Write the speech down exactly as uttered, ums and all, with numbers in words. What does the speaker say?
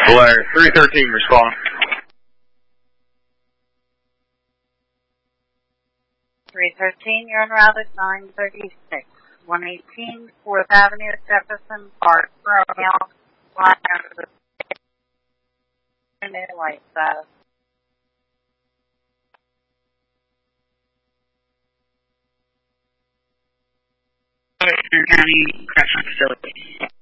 Blair, three thirteen, respond. three thirteen, you're en route at nine thirty-six. one eighteen, fourth Avenue, Jefferson Park, Romeo, line over the light status. County Correctional Facility.